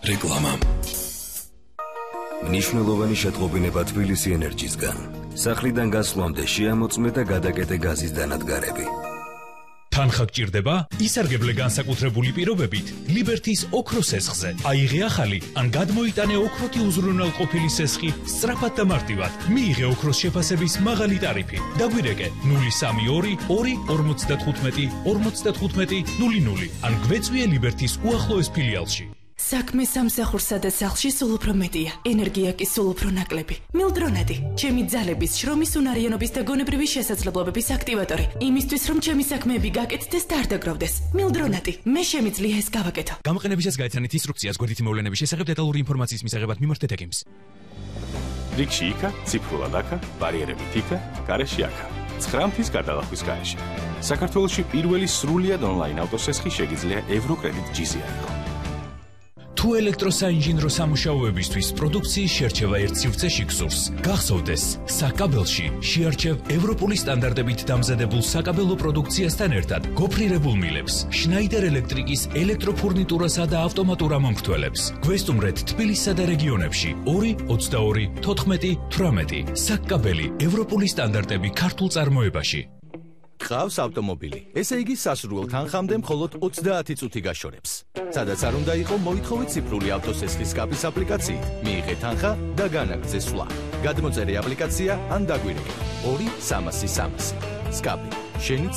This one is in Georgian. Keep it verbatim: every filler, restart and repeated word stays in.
რეკლამა. მნიშვნელოვანი შეტყობინება თბილისი ენერჯისგან. სახლიდან გასვლამდე შეამოწმე და გადაკეტე გაზის დანადგარები. თანხა გჭირდება? ისარგებლე განსაკუთრებული პირობებით ლიბერთის ოქროს სესხზე. აიღე ახალი ან გადმოიტანე ოქროთი უზრუნველყოფილი სესხი სწრაფად და მარტივად. მიიღე ოქროს შეფასების მაღალი ტარიფი. დაგვირეკე ნული სამი ორი ორი ორმოცდათხუთმეტი ორმოცდათხუთმეტი ნული ნული ან გვეწვიე ლიბერთის უახლოეს ფილიალში. საქმე სამსახურსა და სახლში სულ უფრო მეტია. ენერგია კი სულ უფრო ნაკლები. მილდრონადი, ჩემი ძალების, შრომის უნარიანობის და გონებრივი შესაძლებლობების აქტივატორი. იმისთვის, რომ ჩემი საქმეები გაკეთდეს და არ დაგროვდეს. მილდრონადი, მე შემიძლია ეს გავაკეთო. გამოყენებისას გაეცანით ინსტრუქციას გვერდითი მოვლენების შესახებ დეტალური ინფორმაციის მისაღებად მიმართეთ ეკიმს. რიგში იქა, ციფრულად აქა, ბარიერებით იქა, გარეშე აქა. ცხრამთის გადალახვის გარეშე. საქართველოში პირველი სრულიად ონლაინ ავტოსესხი შეგიძლია ევროკრედიტ ჯიზი აიღო. თუ ელექტროსაინჟინრო სამუშაოებისთვის პროდუქციის შერჩევა ერთ სივრცეში გსურს, გახსოვდეს, საკაბელში შეარჩევ ევროპული სტანდარტებით დამზადებულ საკაბელო პროდუქციასთან ერთად გოფრირებულ მილებს, შნაიდერ ელექტრიკის ელექტროფურნიტურასა და ავტომატურ ამომრთველებს. გვესტუმრეთ თბილისსა და რეგიონებში ორი ოცდაორი თოთხმეტი თვრამეტი. საკაბელი ევროპული სტანდარტები ქართულ წარმოებაში. ყავს ავტომობილი. ესე იგი სასურველ თანხამდე მხოლოდ ოცდაათი წუთი გაშორებს. სადაც არ უნდა იყო, მოითხოვეთ ციფრული ავტოსესხის სკაპის აპლიკაციით. მიიღე თანხა და განაგრძე სვლა. გადმოწერე აპლიკაცია ან დაგვირეკე. ორი სამასი სამასი. სკაპი. შენი